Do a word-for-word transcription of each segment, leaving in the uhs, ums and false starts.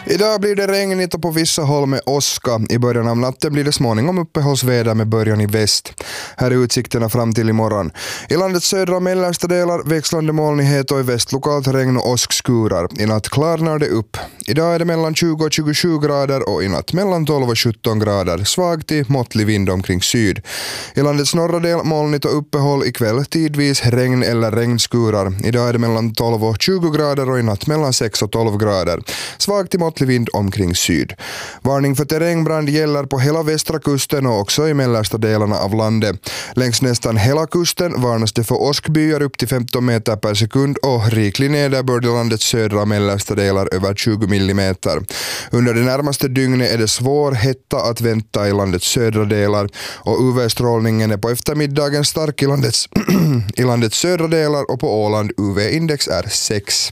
Idag blir det regnigt och på vissa håll med åska. I början av natten blir det småningom uppehållsväder med början i väst. Här är utsikterna fram till imorgon. I landets södra och mellersta delar växlande molnighet och i väst lokalt regn och åskskurar. I natt klarnar det upp. Idag är det mellan tjugo och tjugosju grader och i natt mellan tolv och sjutton grader. Svag till måttlig vind omkring syd. I landets norra del molnigt och uppehåll ikväll tidvis regn eller regnskurar. Idag är det mellan tolv och tjugo grader och i natt mellan sex och tolv grader. Svag till måttlig vind omkring syd. Varning för terrängbrand gäller på hela västra kusten och också i mellersta delarna av landet. Längs nästan hela kusten varnas det för åskbyar upp till femton meter per sekund och riklig nederbörd i landets södra och mellersta delar över tjugo millimeter. Under det närmaste dygnet är det svår hetta att vänta i landets södra delar och U V-strålningen är på eftermiddagen stark i landets, i landets södra delar och på Åland U V-index är sex.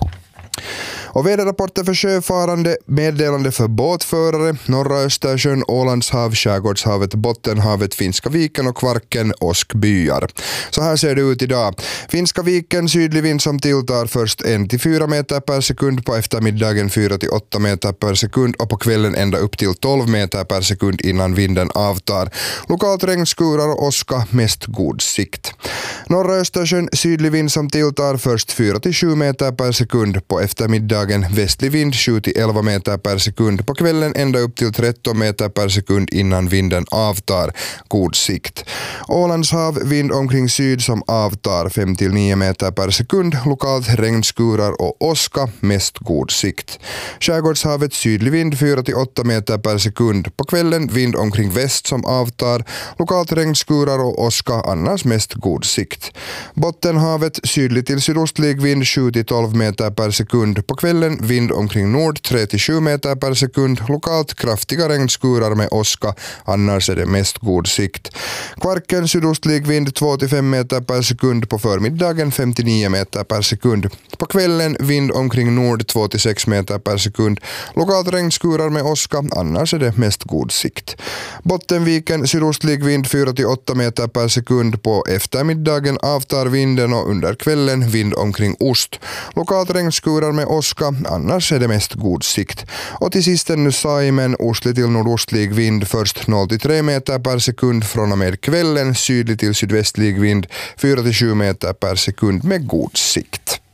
Och väderrapporter för sjöfarande, meddelande för båtförare, norra Östersjön, Ålandshav, Skärgårdshavet, Bottenhavet, Finska viken och Kvarken, åskbyar. Så här ser det ut idag. Finska viken, sydlig vind som tilltar först en till fyra meter per sekund, på eftermiddagen fyra till åtta meter per sekund och på kvällen ända upp till tolv meter per sekund innan vinden avtar. Lokalt regnskurar och åska, mest god sikt. Norra Östersjön, sydlig vind som tilltar först fyra till sju meter per sekund, på eftermiddagen västlig vind sju till elva meter per sekund, på kvällen ända upp till tretton meter per sekund innan vinden avtar, god sikt. Ålandshav, vind omkring syd som avtar fem till nio meter per sekund, lokalt regnskurar och åska, mest god sikt. Skärgårdshavet, sydlig vind fyra till åtta meter per sekund, på kvällen vind omkring väst som avtar, lokalt regnskurar och åska, annars mest god sikt. Bottenhavet, sydlig till sydostlig vind sju till tolv meter per sekund, på kvällen vind omkring nord tre till sju meter per sekund, lokalt kraftiga regnskurar med åska, annars är det mest god sikt. Kvarken, sydostlig vind två till fem meter per sekund, på förmiddagen fem till nio meter per sekund. På kvällen vind omkring nord två till sex meter per sekund, lokalt regnskurar med åska, annars är det mest god sikt. Bottenviken, sydostlig vind fyra till åtta meter per sekund, på eftermiddagen avtar vinden och under kvällen vind omkring ost. Lokalt regnskurar med åska, annars är det mest god sikt. Och till sist ännu Saimen, ostlig till nordostlig vind först noll till tre meter per sekund, från och med kvällen sydlig till sydvästlig vind fyra till sju meter per sekund med god sikt.